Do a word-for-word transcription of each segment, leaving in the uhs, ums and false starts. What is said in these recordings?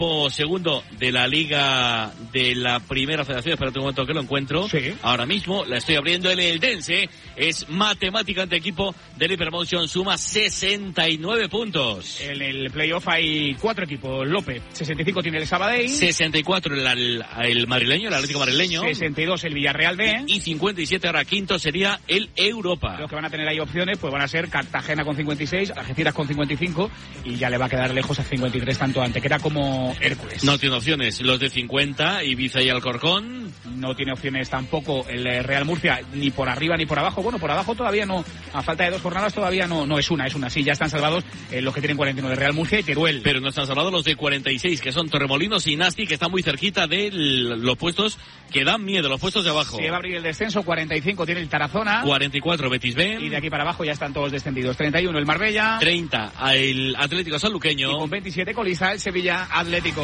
equipo segundo de la Liga de la Primera Federación. Espérate un momento que lo encuentro. Sí. Ahora mismo la estoy abriendo. El Eldense es matemáticamente equipo del Hypermotion, suma sesenta y nueve puntos. En el playoff hay cuatro equipos. López, sesenta y cinco tiene el Sabadell. sesenta y cuatro el, el, el madrileño, el Atlético madrileño. sesenta y dos el Villarreal B. Y cincuenta y siete ahora quinto sería el Europa. Los que van a tener ahí opciones pues van a ser Cartagena con cincuenta y seis, Algeciras con cincuenta y cinco y ya le va a quedar lejos a cincuenta y tres tanto Antequera como Hércules. No tiene opciones los de cincuenta, Ibiza y Alcorcón. No tiene opciones tampoco el Real Murcia, ni por arriba ni por abajo. Bueno, por abajo todavía no, a falta de dos jornadas todavía no, no es una, es una. Sí, ya están salvados eh, los que tienen cuarenta y nueve, Real Murcia y Teruel. Pero no están salvados los de cuarenta y seis, que son Torremolinos y Nasti, que están muy cerquita de los puestos que dan miedo, los puestos de abajo. Se va a abrir el descenso, cuarenta y cinco tiene el Tarazona. cuarenta y cuatro Betis B. Y de aquí para abajo ya están todos descendidos. treinta y uno el Marbella. treinta el Atlético Sanluqueño. Y con veintisiete colista el Sevilla Atlético.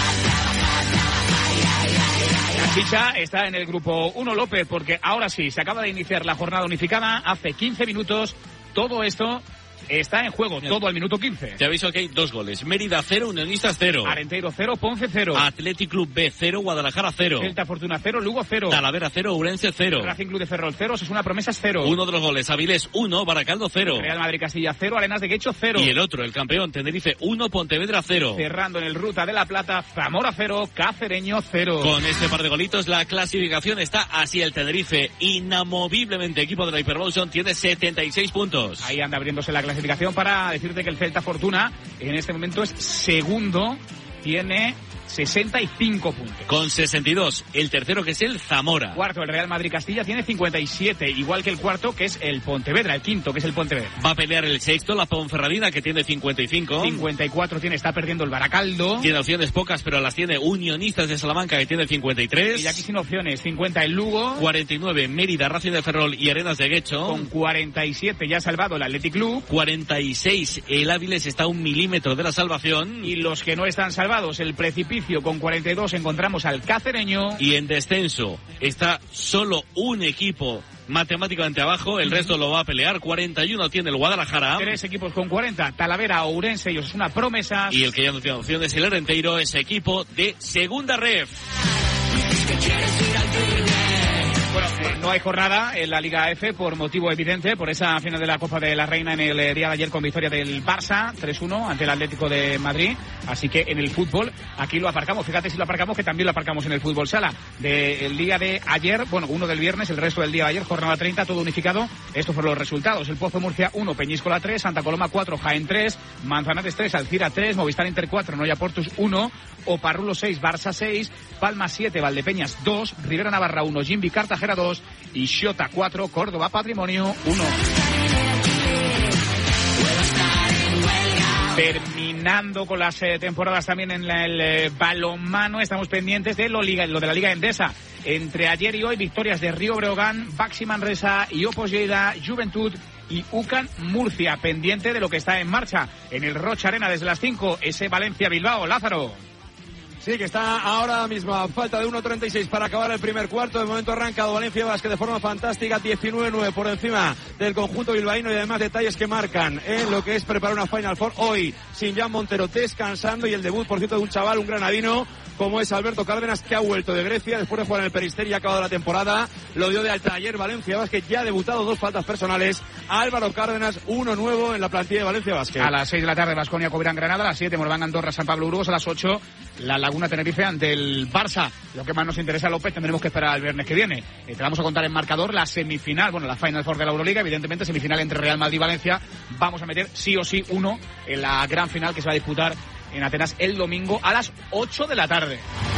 La chicha está en el grupo uno, López, porque ahora sí, se acaba de iniciar la jornada unificada hace quince minutos. Todo esto está en juego, todo al minuto quince. Te aviso que hay dos goles. Mérida cero, Unionistas cero. Arenteiro cero, Ponce cero. Athletic Club B cero, Guadalajara cero. Celta Fortuna cero, Lugo cero. Talavera cero, Ourense cero. Racing Club de Ferrol cero, Osasuna Promesas cero. Uno de los goles, Avilés uno, Baracaldo cero. Real Madrid Castilla cero, Arenas de Guecho cero. Y el otro, el campeón, Tenerife uno, Pontevedra cero. Cerrando en el Ruta de la Plata, Zamora cero, Cacereño cero. Con este par de golitos la clasificación está así. El Tenerife, inamoviblemente equipo de la Hypermotion, tiene setenta y seis puntos. Ahí anda abriéndose la clasificación para decirte que el Celta Fortuna en este momento es segundo, tiene sesenta y cinco puntos. Con sesenta y dos, el tercero que es el Zamora. Cuarto, el Real Madrid Castilla, tiene cincuenta y siete, igual que el cuarto que es el Pontevedra, el quinto que es el Pontevedra. Va a pelear el sexto, la Ponferradina, que tiene cincuenta y cinco. cincuenta y cuatro tiene, está perdiendo el Baracaldo. Tiene opciones pocas, pero las tiene Unionistas de Salamanca, que tiene cincuenta y tres. Y aquí sin opciones, cincuenta el Lugo. cuarenta y nueve, Mérida, Racing de Ferrol y Arenas de Guecho. Con cuarenta y siete ya salvado el Athletic Club. cuarenta y seis, el Áviles está a un milímetro de la salvación. Y los que no están salvados, el Precipicio con cuarenta y dos encontramos al Cacereño. Y en descenso está solo un equipo matemáticamente abajo, el resto lo va a pelear. cuarenta y uno tiene el Guadalajara. Tres equipos con cuarenta, Talavera, Ourense y Osasuna Promesas. Y el que ya no tiene opciones, el Arenteiro, es equipo de segunda ref. Bueno, eh, no hay jornada en la Liga F por motivo evidente, por esa final de la Copa de la Reina en el eh, día de ayer con victoria del Barça, tres uno ante el Atlético de Madrid. Así que en el fútbol, aquí lo aparcamos. Fíjate si lo aparcamos, que también lo aparcamos en el fútbol sala. Del día de ayer, bueno, uno del viernes, el resto del día de ayer, jornada treinta, todo unificado. Estos fueron los resultados. El Pozo Murcia uno, Peñíscola tres, Santa Coloma cuatro, Jaén tres, Manzanares tres, Alcira tres, Movistar Inter cuatro, Noia Portus uno, Oparrulo seis, Barça seis, Palma siete, Valdepeñas dos, Rivera Navarra uno, Jimbi Cartagena dos y Xota cuatro, Córdoba Patrimonio uno. Terminando con las eh, temporadas también en la, el eh, balonmano, estamos pendientes de lo, liga, lo de la Liga Endesa. Entre ayer y hoy, victorias de Río Breogán, Baxi Manresa, Iopos Lleida, Juventud y UCAN Murcia, pendiente de lo que está en marcha en el Rocha Arena desde las cinco, ese Valencia-Bilbao. Lázaro. Sí, que está ahora mismo a falta de uno treinta y seis para acabar el primer cuarto. De momento ha arrancado Valencia Basket de forma fantástica, diecinueve nueve por encima del conjunto bilbaíno y además detalles que marcan en lo que es preparar una Final Four hoy sin Jan Montero descansando y el debut, por cierto, de un chaval, un granadino como es Alberto Cárdenas, que ha vuelto de Grecia después de jugar en el Peristeri y ha acabado la temporada. Lo dio de alta ayer Valencia Basket, ya ha debutado, dos faltas personales. Álvaro Cárdenas, uno nuevo en la plantilla de Valencia Basket. A las seis de la tarde Baskonia Covirán Granada, a las siete Moraván Andorra San Pablo Burgos, a las ocho la Laguna Tenerife ante el Barça. Lo que más nos interesa, López, tendremos que esperar al viernes que viene. Eh, te vamos a contar en marcador la semifinal, bueno, la Final Four de la Euroliga, evidentemente semifinal entre Real Madrid y Valencia. Vamos a meter sí o sí uno en la gran final que se va a disputar en Atenas el domingo a las ocho de la tarde.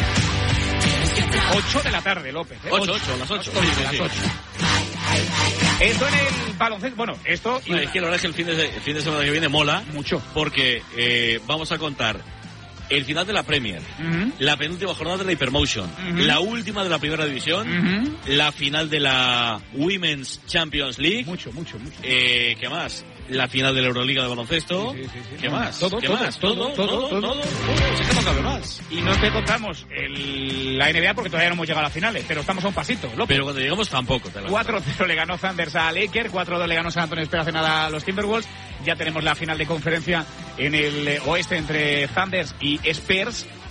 ocho de la tarde, López. ¿eh? ocho, ocho, las ocho. A las ocho. Esto en el baloncesto, bueno, esto... Bueno, es que la verdad es que el fin de, el fin de semana que viene mola mucho, porque eh, vamos a contar el final de la Premier, uh-huh. la penúltima jornada de la Hypermotion, uh-huh. la última de la primera división, uh-huh. la final de la Women's Champions League. Mucho, mucho, mucho. Eh, ¿Qué más? La final de la Euroliga de baloncesto. Sí, sí, sí, sí. ¿Qué no, más? Todo, ¿Qué todo, más? todo, todo, todo, todo, todo. Sí que no cabe más. Y no te contamos el, la N B A porque todavía no hemos llegado a las finales, pero estamos a un pasito, López. Pero cuando llegamos tampoco. cuatro cero le ganó Thunders a Lakers, cuatro dos le ganó San Antonio Spurs hace nada a los Timberwolves, ya tenemos la final de conferencia en el oeste entre Thunders y Spurs.